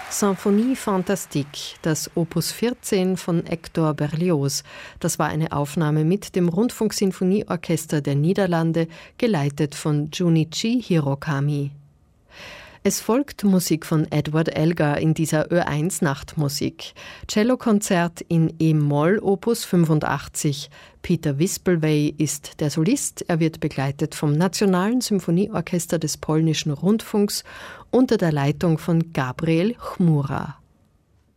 Symphonie Fantastique, das Opus 14 von Hector Berlioz. Das war eine Aufnahme mit dem Rundfunksinfonieorchester der Niederlande, geleitet von Junichi Hirokami. Es folgt Musik von Edward Elgar in dieser Ö1 Nachtmusik. Cellokonzert in E-Moll Opus 85. Peter Wispelwey ist der Solist. Er wird begleitet vom Nationalen Symphonieorchester des polnischen Rundfunks unter der Leitung von Gabriel Chmura.